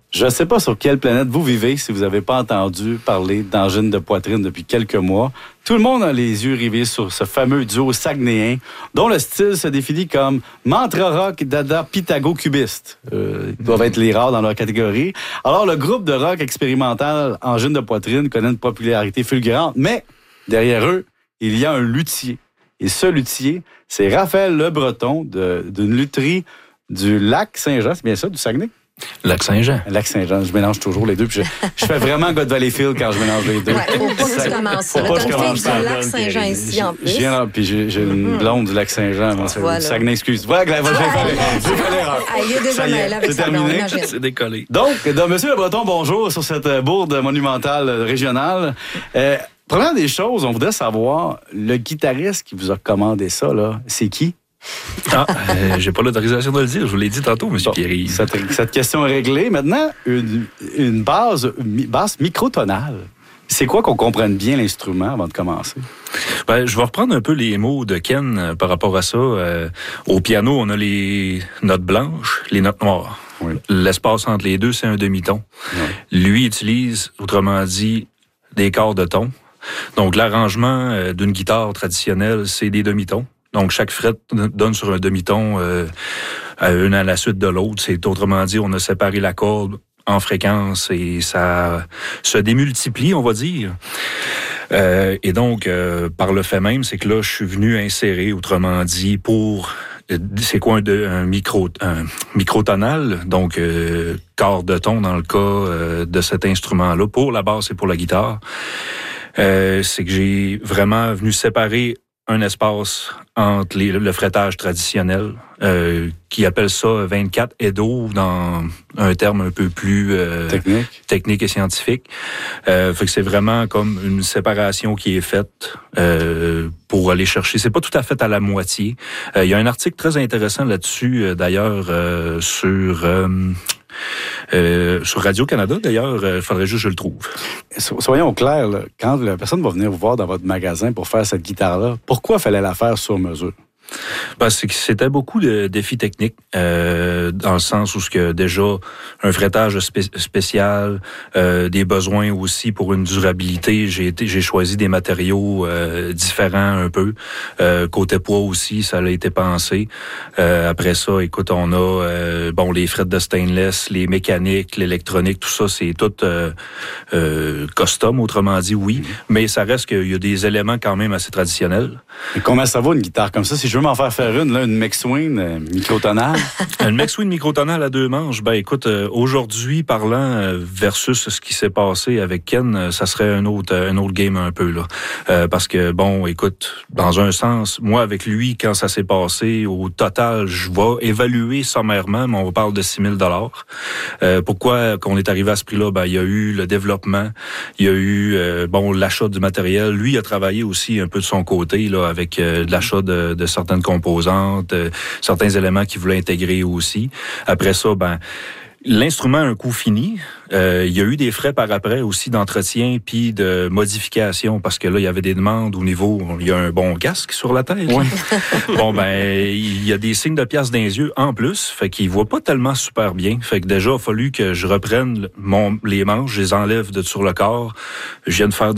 Je ne sais pas sur quelle planète vous vivez si vous n'avez pas entendu parler d'angine de poitrine depuis quelques mois. Tout le monde a les yeux rivés sur ce fameux duo saguenéen dont le style se définit comme mantra rock dada pythago cubiste. Ils doivent être les rares dans leur catégorie. Alors, le groupe de rock expérimental Angine de poitrine connaît une popularité fulgurante, mais derrière eux, il y a un luthier. Et ce luthier, c'est Raphaël Le Breton d'une lutherie du Lac-Saint-Jean. C'est bien ça, du Saguenay? Lac-Saint-Jean. Lac-Saint-Jean, je mélange toujours les deux. Puis je fais vraiment God Valleyfield quand je mélange les deux. Ouais, faut pas que tu commences ça. Faut pas que je commence ça. Lac-Saint-Jean ici, en plus. Puis j'ai une blonde du Lac-Saint-Jean. Moi, c'est voilà. Saguenay, excuse. Voilà, j'ai fait l'erreur. Il est déjà mêlé avec c'est sa blonde, terminé. imagine. C'est décollé. Donc, Monsieur Le Breton, bonjour sur cette bourde monumentale régionale. Première des choses, on voudrait savoir, le guitariste qui vous a commandé ça, là, c'est qui? J'ai pas l'autorisation de le dire. Je vous l'ai dit tantôt, M. Pierry. Cette question est réglée. Maintenant, une basse microtonale. C'est quoi qu'on comprenne bien l'instrument avant de commencer? Je vais reprendre un peu les mots de Ken par rapport à ça. Au piano, on a les notes blanches, les notes noires. Oui. L'espace entre les deux, c'est un demi-ton. Oui. Lui utilise, autrement dit, des quarts de ton. Donc, l'arrangement d'une guitare traditionnelle, c'est des demi-tons. Donc, chaque fret donne sur un demi-ton une à la suite de l'autre. C'est autrement dit, on a séparé la corde en fréquence et ça se démultiplie, on va dire. Et donc, par le fait même, c'est que là, je suis venu insérer, autrement dit, pour... C'est quoi un microtonal? Donc, quart de ton dans le cas de cet instrument-là, pour la basse et pour la guitare. C'est que j'ai vraiment venu séparer un espace entre le fretage traditionnel, qui appelle ça 24 Edo dans un terme un peu plus technique et scientifique. Fait que c'est vraiment comme une séparation qui est faite pour aller chercher. C'est pas tout à fait à la moitié. Il y a un article très intéressant là-dessus, d'ailleurs, sur Radio-Canada, d'ailleurs, il faudrait juste que je le trouve. Soyons clairs, là, quand la personne va venir vous voir dans votre magasin pour faire cette guitare-là, pourquoi fallait la faire sur mesure? C'est que c'était beaucoup de défis techniques, dans le sens où déjà un fretage spécial, des besoins aussi pour une durabilité. J'ai choisi des matériaux différents un peu. Côté poids aussi, ça a été pensé. Après ça, écoute, on a les frettes de stainless, les mécaniques, l'électronique, tout ça, c'est tout custom, autrement dit, oui. Mais ça reste qu'il y a des éléments quand même assez traditionnels. Et combien ça vaut une guitare comme ça? Si je veux m'en faire une McSween microtonale. Une McSween microtonale à deux manches, écoute, aujourd'hui, parlant versus ce qui s'est passé avec Ken, ça serait un autre game un peu, là. Parce que, écoute, dans un sens, moi, avec lui, quand ça s'est passé, au total, je vais évaluer sommairement, mais on parle de 6 000 $. Pourquoi qu'on est arrivé à ce prix-là? Il y a eu le développement, il y a eu, l'achat du matériel. Lui, il a travaillé aussi un peu de son côté, là, avec de l'achat de certaines composantes, certains éléments qu'il voulait intégrer aussi. Après ça, l'instrument a un coût fini. Il y a eu des frais par après aussi d'entretien puis de modification parce que là, il y avait des demandes au niveau... Il y a un bon casque sur la tête. Oui. Il y a des signes de pièces dans les yeux en plus. Fait qu'il voit pas tellement super bien. Fait que déjà, il a fallu que je reprenne les manches, je les enlève de sur le corps. Je viens de faire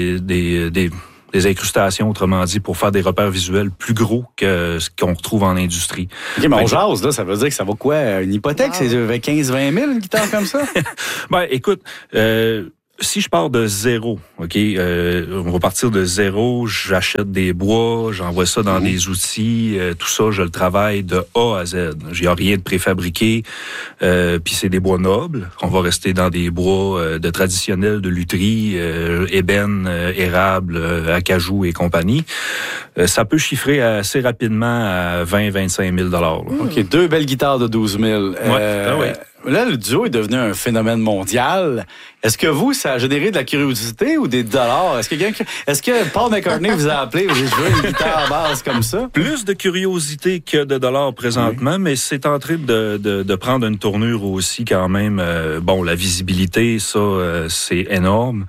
des incrustations, autrement dit, pour faire des repères visuels plus gros que ce qu'on retrouve en industrie. OK, mais on jase, là, ça veut dire que ça vaut quoi? Une hypothèque, c'est 15-20 000, une guitare comme ça? Écoute, si je pars de zéro, OK, on va partir de zéro, j'achète des bois, j'envoie ça dans des outils, tout ça, je le travaille de A à Z. J'ai rien de préfabriqué, puis c'est des bois nobles. On va rester dans des bois de traditionnels de lutherie, ébène, érable, acajou et compagnie. Ça peut chiffrer assez rapidement à 20-25 000 $. Là. OK, 2 belles guitares de 12 000. Oui. Là, le duo est devenu un phénomène mondial. Est-ce que vous, ça a généré de la curiosité ou des dollars? Est-ce que Paul McCartney vous a appelé et vous a dit, je veux une guitare basse comme ça? Plus de curiosité que de dollars présentement, mais c'est en train de prendre une tournure aussi quand même. La visibilité, ça, c'est énorme.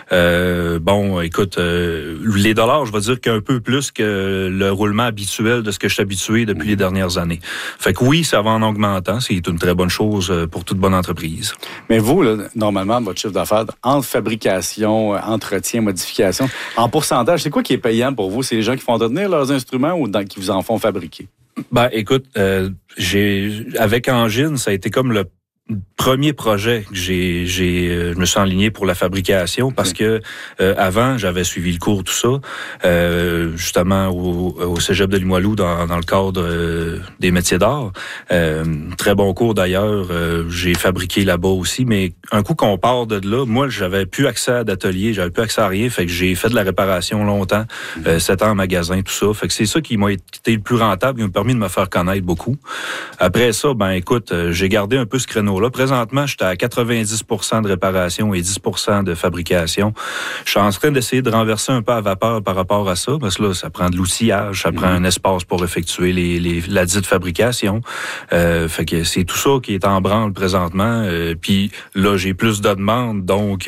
Écoute, les dollars, je vais dire qu'un peu plus que le roulement habituel de ce que je suis habitué depuis les dernières années. Fait que oui, ça va en augmentant. C'est une très bonne chose toute bonne entreprise. Mais vous, là, normalement, votre chiffre d'affaires, entre fabrication, entretien, modification, en pourcentage, c'est quoi qui est payant pour vous? C'est les gens qui font entretenir leurs instruments ou qui vous en font fabriquer? Ben, écoute, avec Engine, ça a été comme le premier projet que je me suis enligné pour la fabrication parce que avant j'avais suivi le cours tout ça justement au Cégep de Limoilou dans le cadre des métiers d'art. Très bon cours d'ailleurs, j'ai fabriqué là-bas aussi, mais un coup qu'on part de là, moi j'avais plus accès à d'atelier, j'avais plus accès à rien, fait que j'ai fait de la réparation longtemps, 7 ans en magasin, tout ça, fait que c'est ça qui m'a été le plus rentable, qui m'a permis de me faire connaître beaucoup. Après ça, ben écoute, j'ai gardé un peu ce créneau là. Présentement, j'étais à 90% de réparation et 10% de fabrication. Je suis en train d'essayer de renverser un peu à vapeur par rapport à ça, parce que là, ça prend de l'outillage, ça prend un espace pour effectuer la dite fabrication. Fait que c'est tout ça qui est en branle présentement. Puis là, j'ai plus de demandes, donc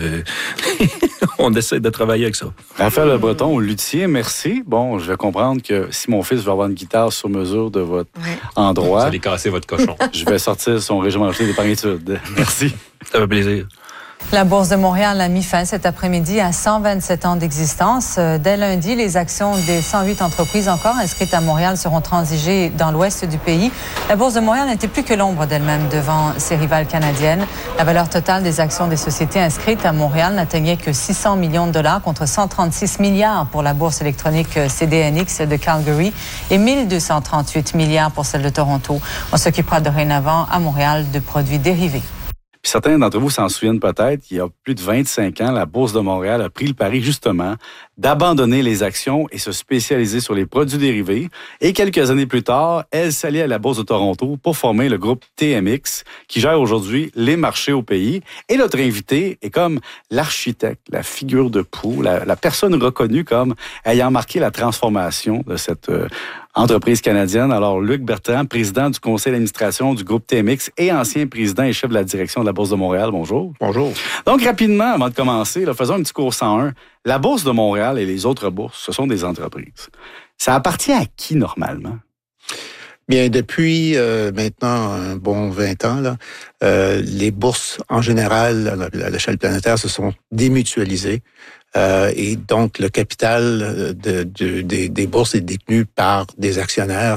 on essaie de travailler avec ça. Raphaël Le Breton, luthier, merci. Bon, je vais comprendre que si mon fils veut avoir une guitare sur mesure de votre endroit... Vous allez casser votre cochon. Je vais sortir son régime d'épargne-études. Merci. Ça fait plaisir. La Bourse de Montréal a mis fin cet après-midi à 127 ans d'existence. Dès lundi, les actions des 108 entreprises encore inscrites à Montréal seront transigées dans l'ouest du pays. La Bourse de Montréal n'était plus que l'ombre d'elle-même devant ses rivales canadiennes. La valeur totale des actions des sociétés inscrites à Montréal n'atteignait que 600 millions de dollars contre 136 milliards pour la bourse électronique CDNX de Calgary et 1238 milliards pour celle de Toronto. On s'occupera dorénavant à Montréal de produits dérivés. Puis certains d'entre vous s'en souviennent peut-être, il y a plus de 25 ans, la Bourse de Montréal a pris le pari justement d'abandonner les actions et se spécialiser sur les produits dérivés. Et quelques années plus tard, elle s'allie à la Bourse de Toronto pour former le groupe TMX qui gère aujourd'hui les marchés au pays. Et notre invité est comme l'architecte, la figure de proue, la personne reconnue comme ayant marqué la transformation de cette entreprise canadienne. Alors, Luc Bertrand, président du conseil d'administration du groupe TMX et ancien président et chef de la direction de la Bourse de Montréal. Bonjour. Bonjour. Donc, rapidement, avant de commencer, faisons un petit cours 101. La Bourse de Montréal et les autres bourses, ce sont des entreprises. Ça appartient à qui, normalement? Bien, depuis maintenant un bon 20 ans, là, les bourses, en général, à l'échelle planétaire, se sont démutualisées. Et donc, le capital des bourses est détenu par des actionnaires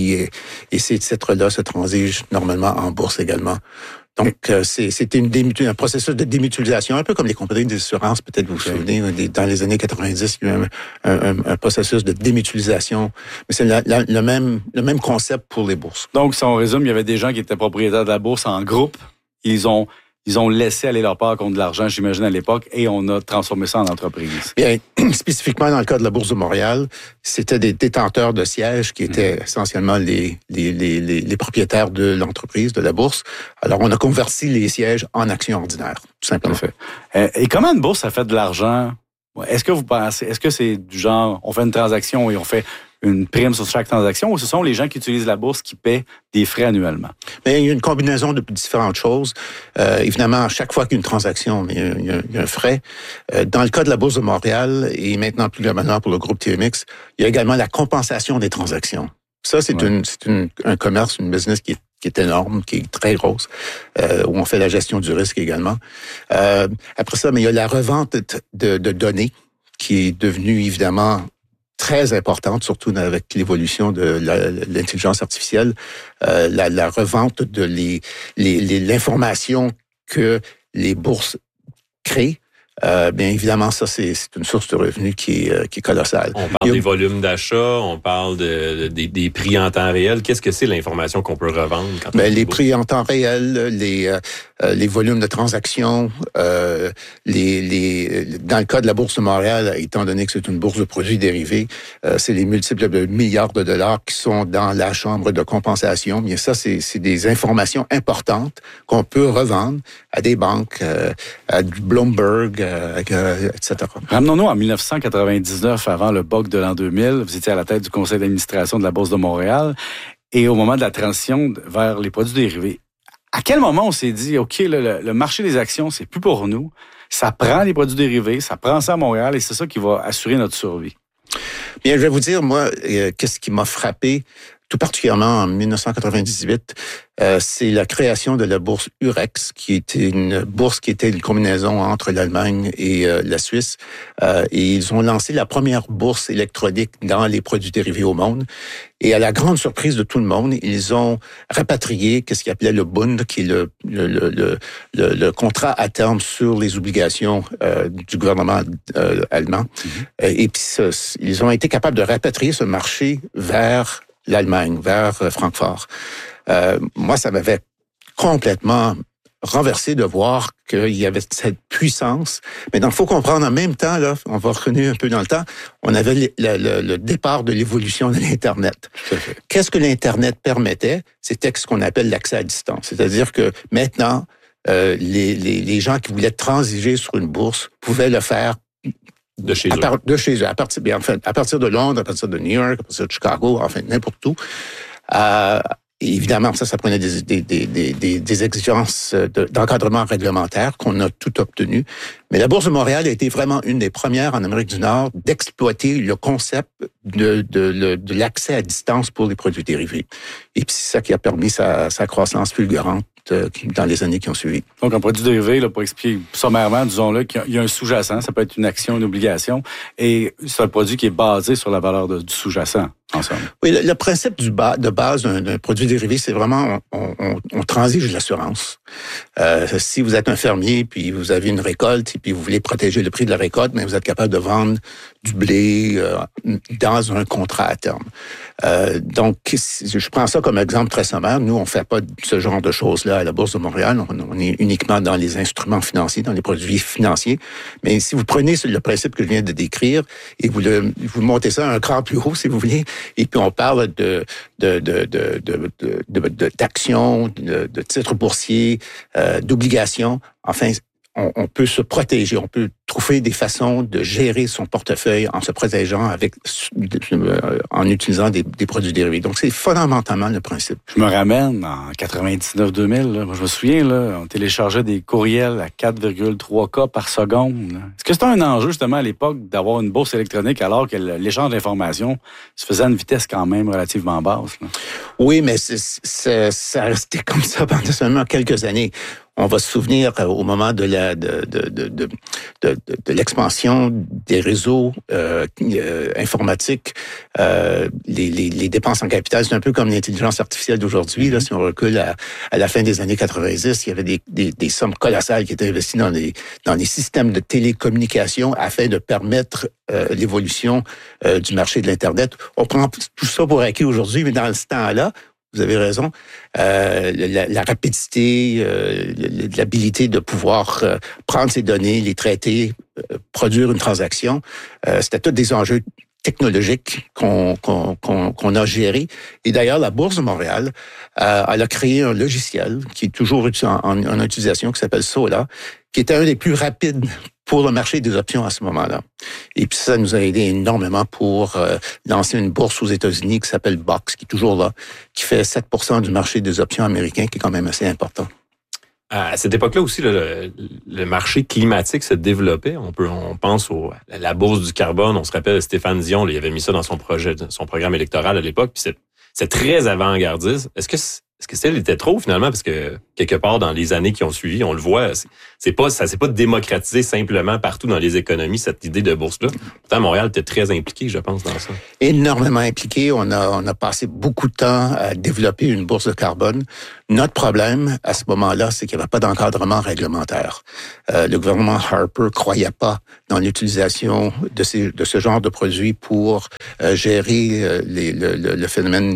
et ces titres-là se transigent normalement en bourse également. Donc, c'était un processus de démutualisation, un peu comme les compagnies d'assurance, peut-être vous vous souvenez, dans les années 90, il y a eu un processus de démutualisation. Mais c'est le même concept pour les bourses. Donc, si on résume, il y avait des gens qui étaient propriétaires de la bourse en groupe. Ils ont laissé aller leur part contre de l'argent, j'imagine, à l'époque, et on a transformé ça en entreprise. Bien, spécifiquement dans le cas de la Bourse de Montréal, c'était des détenteurs de sièges qui étaient essentiellement les propriétaires de l'entreprise, de la bourse. Alors, on a converti les sièges en actions ordinaires, tout simplement. Et comment une bourse, ça fait de l'argent? Est-ce que c'est du genre, on fait une transaction et on fait une prime sur chaque transaction, ou ce sont les gens qui utilisent la bourse qui paient des frais annuellement? Bien, il y a une combinaison de différentes choses. Évidemment, à chaque fois qu'il y a une transaction, il y a un frais. Dans le cas de la Bourse de Montréal, et maintenant plus globalement pour le groupe TMX, il y a également la compensation des transactions. Ça, c'est un commerce, une business qui est énorme, qui est très grosse, où on fait la gestion du risque également. Après ça, mais il y a la revente de données qui est devenue évidemment très importante, surtout avec l'évolution de l'intelligence artificielle, la revente de l'information que les bourses créent. Bien évidemment, ça, c'est une source de revenus qui est colossale. On parle des volumes d'achat, on parle des prix en temps réel. Qu'est-ce que c'est l'information qu'on peut revendre? Les prix en temps réel, les volumes de transactions, dans le cas de la Bourse de Montréal, étant donné que c'est une bourse de produits dérivés, c'est les multiples de milliards de dollars qui sont dans la chambre de compensation. Bien ça, c'est des informations importantes qu'on peut revendre à des banques, à du Bloomberg, etc. Ramenons-nous en 1999, avant le bug de l'an 2000. Vous étiez à la tête du conseil d'administration de la Bourse de Montréal. Et au moment de la transition vers les produits dérivés, à quel moment on s'est dit, OK, le marché des actions, c'est plus pour nous. Ça prend les produits dérivés, ça prend ça à Montréal et c'est ça qui va assurer notre survie? Bien, je vais vous dire, moi, qu'est-ce qui m'a frappé tout particulièrement en 1998, c'est la création de la bourse Eurex, qui était une bourse qui était une combinaison entre l'Allemagne et la Suisse. Et ils ont lancé la première bourse électronique dans les produits dérivés au monde. Et à la grande surprise de tout le monde, ils ont rapatrié ce qu'ils appelaient le Bund, qui est le contrat à terme sur les obligations du gouvernement allemand. Et puis ils ont été capables de rapatrier ce marché vers l'Allemagne, vers Francfort. Moi, ça m'avait complètement renversé de voir qu'il y avait cette puissance. Mais donc, il faut comprendre en même temps, là, on va revenir un peu dans le temps, on avait le départ de l'évolution de l'Internet. Qu'est-ce que l'Internet permettait? C'était ce qu'on appelle l'accès à distance. C'est-à-dire que maintenant, les gens qui voulaient transiger sur une bourse pouvaient le faire de chez eux. De chez eux. À partir de Londres, à partir de New York, à partir de Chicago, enfin, n'importe où. Évidemment, ça prenait des exigences d'encadrement réglementaire qu'on a tout obtenu. Mais la Bourse de Montréal a été vraiment une des premières en Amérique du Nord d'exploiter le concept de l'accès à distance pour les produits dérivés. Et puis, c'est ça qui a permis sa croissance fulgurante dans les années qui ont suivi. Donc, un produit dérivé, là, pour expliquer sommairement, disons-là, qu'il y a un sous-jacent, ça peut être une action, une obligation, et c'est un produit qui est basé sur la valeur du sous-jacent, ensemble. Oui, le principe de base d'un produit dérivé, c'est vraiment, on transige l'assurance. Si vous êtes un fermier, puis vous avez une récolte, et puis vous voulez protéger le prix de la récolte, mais vous êtes capable de vendre du blé dans un contrat à terme. Donc, je prends ça comme exemple très sommaire. Nous, on fait pas ce genre de choses-là à la Bourse de Montréal. On est uniquement dans les instruments financiers, dans les produits financiers. Mais si vous prenez le principe que je viens de décrire et vous montez ça à un cran plus haut, si vous voulez, et puis on parle d'actions, de titres boursiers, d'obligations, enfin, on peut se protéger, on peut trouver des façons de gérer son portefeuille en se protégeant en utilisant des produits dérivés. Donc, c'est fondamentalement le principe. Je me ramène en 99-2000, moi, je me souviens, là, on téléchargeait des courriels à 4,3K par seconde. Là. Est-ce que c'était un enjeu, justement, à l'époque, d'avoir une bourse électronique alors que l'échange d'informations se faisait à une vitesse quand même relativement basse? Là? Oui, mais ça restait comme ça pendant seulement quelques années. On va se souvenir au moment de l'expansion des réseaux informatiques, les dépenses en capital, c'est un peu comme l'intelligence artificielle d'aujourd'hui. Là, si on recule à la fin des années 90, il y avait des sommes colossales qui étaient investies dans les systèmes de télécommunication afin de permettre l'évolution du marché de l'Internet. On prend tout ça pour acquis aujourd'hui, mais dans ce temps-là, vous avez raison, la rapidité, l'habilité de pouvoir prendre ces données, les traiter, produire une transaction, c'était tous des enjeux technologiques qu'on a gérés. Et d'ailleurs, la Bourse de Montréal, elle a créé un logiciel qui est toujours en utilisation, qui s'appelle Sola, qui était un des plus rapides pour le marché des options à ce moment-là. Et puis ça nous a aidé énormément pour lancer une bourse aux États-Unis qui s'appelle BOX, qui est toujours là, qui fait 7% du marché des options américains, qui est quand même assez important. À cette époque-là aussi, le marché climatique se développait. On pense à la bourse du carbone. On se rappelle Stéphane Dion, il avait mis ça dans son programme électoral à l'époque. Puis c'est très avant-gardiste. Est-ce que ça l'était trop finalement? Parce que quelque part dans les années qui ont suivi, on le voit, ça s'est pas démocratisé simplement partout dans les économies, cette idée de bourse-là. Pourtant, Montréal était très impliqué, je pense, dans ça. Énormément impliqué. On a passé beaucoup de temps à développer une bourse de carbone. Notre problème, à ce moment-là, c'est qu'il n'y avait pas d'encadrement réglementaire. Le gouvernement Harper croyait pas dans l'utilisation de ce genre de produits pour gérer le phénomène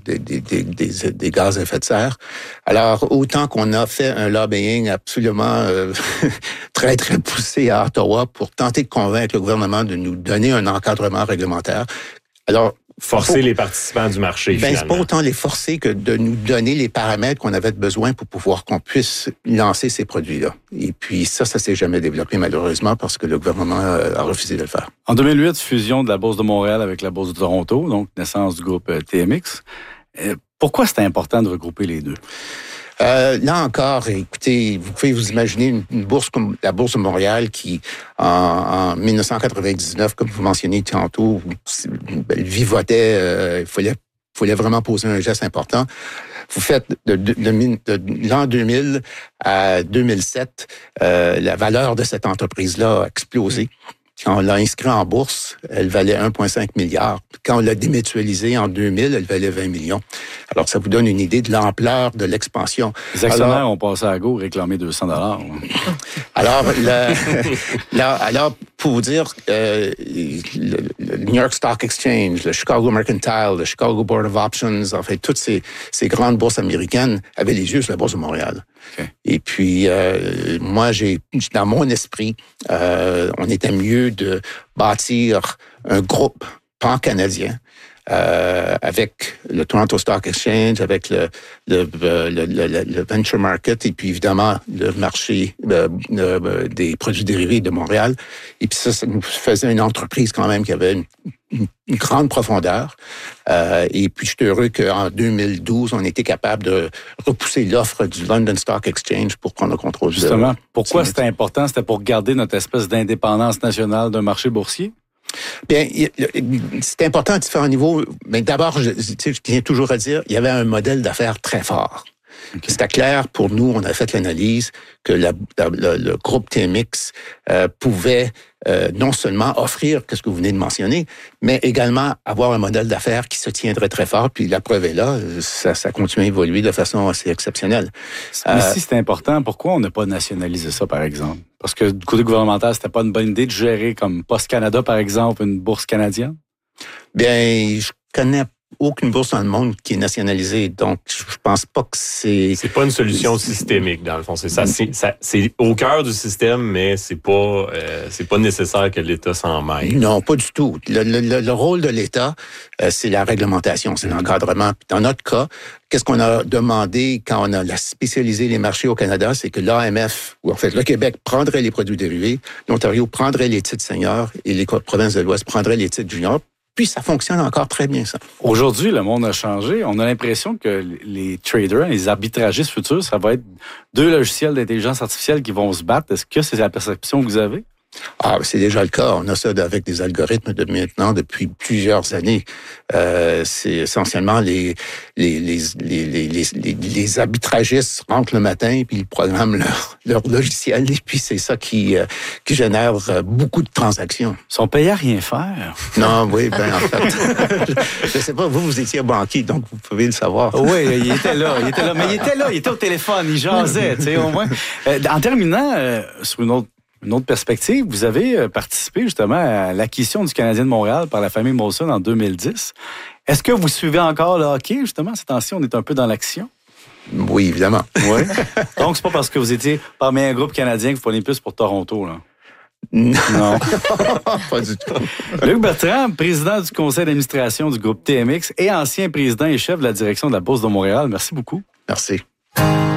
des gaz à effet de serre. Alors, autant qu'on a fait un lobbying absolument très, très poussé à Ottawa pour tenter de convaincre le gouvernement de nous donner un encadrement réglementaire. Alors, forcer les participants du marché, finalement. C'est pas autant les forcer que de nous donner les paramètres qu'on avait besoin pour pouvoir qu'on puisse lancer ces produits-là. Et puis ça s'est jamais développé malheureusement parce que le gouvernement a refusé de le faire. En 2008, fusion de la Bourse de Montréal avec la Bourse de Toronto, donc naissance du groupe TMX. Pourquoi c'était important de regrouper les deux? Là encore, écoutez, vous pouvez vous imaginer une bourse comme la Bourse de Montréal qui, en 1999, comme vous mentionnez tantôt, elle vivotait, il fallait voulait vraiment poser un geste important. Vous faites de l'an 2000 à 2007, la valeur de cette entreprise-là a explosé. Quand on l'a inscrit en bourse, elle valait 1,5 milliard. Quand on l'a démutualisée en 2000, elle valait 20 millions. Alors, ça vous donne une idée de l'ampleur de l'expansion. Les actionnaires ont passé à go réclamer 200 $. Alors, pour vous dire, le New York Stock Exchange, le Chicago Mercantile, le Chicago Board of Options, en fait, toutes ces grandes bourses américaines avaient les yeux sur la Bourse de Montréal. Okay. Et puis, moi, dans mon esprit, on était mieux de bâtir un groupe pan-canadien avec le Toronto Stock Exchange, avec le venture market et puis évidemment le marché des produits dérivés de Montréal. Et puis ça nous faisait une entreprise quand même qui avait une grande profondeur. Et puis je suis heureux qu'en 2012, on était capable de repousser l'offre du London Stock Exchange pour prendre le contrôle. Justement, pourquoi c'était important? C'était pour garder notre espèce d'indépendance nationale d'un marché boursier? Bien, c'est important à différents niveaux. Mais d'abord, je tiens toujours à dire, il y avait un modèle d'affaires très fort. Okay. C'était clair pour nous, on a fait l'analyse que le groupe TMX pouvait non seulement offrir ce que vous venez de mentionner, mais également avoir un modèle d'affaires qui se tiendrait très fort. Puis la preuve est là, ça continue à évoluer de façon assez exceptionnelle. Mais si c'est important, pourquoi on n'a pas nationalisé ça, par exemple? Parce que du côté gouvernemental, c'était pas une bonne idée de gérer comme Post Canada, par exemple, une bourse canadienne? Bien, je connais aucune bourse dans le monde qui est nationalisée, donc je pense pas que c'est... C'est pas une solution systémique, dans le fond. C'est au cœur du système, mais c'est pas nécessaire que l'État s'en mêle. Non, pas du tout. Le rôle de l'État, c'est la réglementation, c'est l'encadrement. Dans notre cas, qu'est-ce qu'on a demandé quand on a spécialisé les marchés au Canada, c'est que l'AMF, ou en fait le Québec, prendrait les produits dérivés, l'Ontario prendrait les titres seniors et les provinces de l'Ouest prendraient les titres juniors. Puis ça fonctionne encore très bien, ça. Aujourd'hui, le monde a changé. On a l'impression que les traders, les arbitragistes futurs, ça va être deux logiciels d'intelligence artificielle qui vont se battre. Est-ce que c'est la perception que vous avez? Ah, c'est déjà le cas. On a ça avec des algorithmes depuis plusieurs années. C'est essentiellement les arbitragistes rentrent le matin puis ils programment leur logiciel et puis c'est ça qui génère beaucoup de transactions. Ils sont payés à rien faire. Non, oui, en fait. Je sais pas, vous étiez banquier, donc vous pouvez le savoir. Oui, il était là, mais il était au téléphone, il jasait, tu sais, au moins. En terminant, sur une autre perspective, vous avez participé justement à l'acquisition du Canadien de Montréal par la famille Molson en 2010. Est-ce que vous suivez encore le hockey, justement? Ces temps-ci, on est un peu dans l'action. Oui, évidemment. Oui. Donc, c'est pas parce que vous étiez parmi un groupe canadien que vous prenez plus pour Toronto, là? Non. Pas du tout. Luc Bertrand, président du conseil d'administration du groupe TMX et ancien président et chef de la direction de la Bourse de Montréal. Merci beaucoup. Merci.